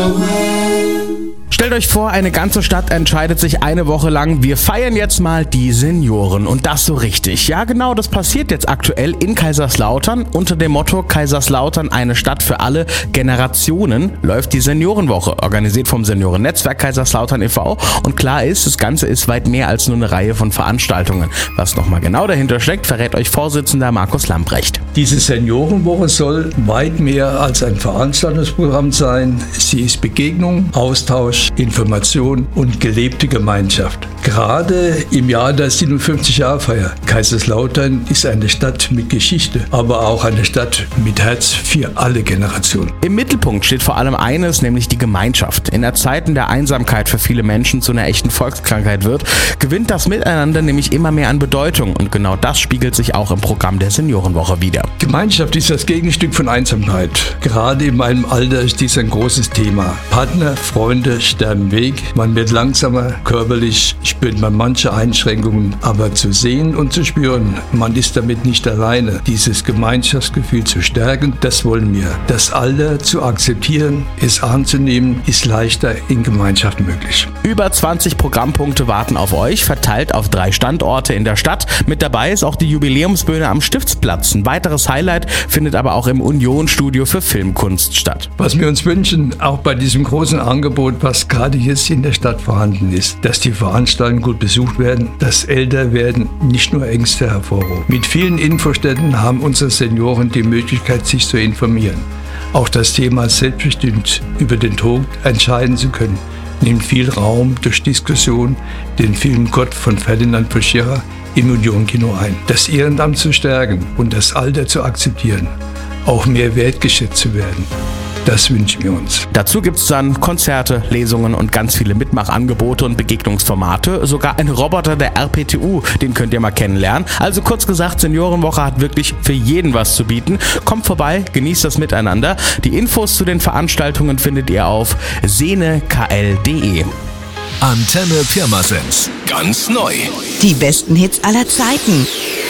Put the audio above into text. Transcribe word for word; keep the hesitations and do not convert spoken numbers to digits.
Stellt euch vor, eine ganze Stadt entscheidet sich eine Woche lang, wir feiern jetzt mal die Senioren und das so richtig. Ja genau, das passiert jetzt aktuell in Kaiserslautern. Unter dem Motto Kaiserslautern, eine Stadt für alle Generationen, läuft die Seniorenwoche, organisiert vom Seniorennetzwerk Kaiserslautern e V Und klar ist, das Ganze ist weit mehr als nur eine Reihe von Veranstaltungen. Was nochmal genau dahinter steckt, verrät euch Vorsitzender Markus Lambrecht. Diese Seniorenwoche soll weit mehr als ein Veranstaltungsprogramm sein. Sie ist Begegnung, Austausch, Information und gelebte Gemeinschaft. Gerade im Jahr der siebenundfünfzig-Jahr-Feier. Kaiserslautern ist eine Stadt mit Geschichte, aber auch eine Stadt mit Herz für alle Generationen. Im Mittelpunkt steht vor allem eines, nämlich die Gemeinschaft. In der Zeiten der Einsamkeit für viele Menschen zu einer echten Volkskrankheit wird, gewinnt das Miteinander nämlich immer mehr an Bedeutung. Und genau das spiegelt sich auch im Programm der Seniorenwoche wider. Gemeinschaft ist das Gegenstück von Einsamkeit. Gerade in meinem Alter ist dies ein großes Thema. Partner, Freunde sterben weg, man wird langsamer, körperlich spürt man manche Einschränkungen, aber zu sehen und zu spüren, man ist damit nicht alleine. Dieses Gemeinschaftsgefühl zu stärken, das wollen wir. Das Alter zu akzeptieren, es anzunehmen, ist leichter in Gemeinschaft möglich. Über zwanzig Programmpunkte warten auf euch, verteilt auf drei Standorte in der Stadt. Mit dabei ist auch die Jubiläumsbühne am Stiftsplatz. Ein weiteres Highlight findet aber auch im Union-Studio für Filmkunst statt. Was wir uns wünschen, auch bei diesem großen Angebot, was gerade jetzt in der Stadt vorhanden ist, dass die Veranstaltungen gut besucht werden, dass Älterwerden nicht nur Ängste hervorruft. Mit vielen Infostätten haben unsere Senioren die Möglichkeit, sich zu informieren. Auch das Thema selbstbestimmt über den Tod entscheiden zu können, nimmt viel Raum durch Diskussion, den Film Gott von Ferdinand Poschirra im Union-Kino ein. Das Ehrenamt zu stärken und das Alter zu akzeptieren, auch mehr wertgeschätzt zu werden. Das wünschen wir uns. Dazu gibt es dann Konzerte, Lesungen und ganz viele Mitmachangebote und Begegnungsformate. Sogar ein Roboter der R P T U, den könnt ihr mal kennenlernen. Also kurz gesagt, Seniorenwoche hat wirklich für jeden was zu bieten. Kommt vorbei, genießt das Miteinander. Die Infos zu den Veranstaltungen findet ihr auf sene k l punkt de. Antenne Pirmasens. Ganz neu. Die besten Hits aller Zeiten.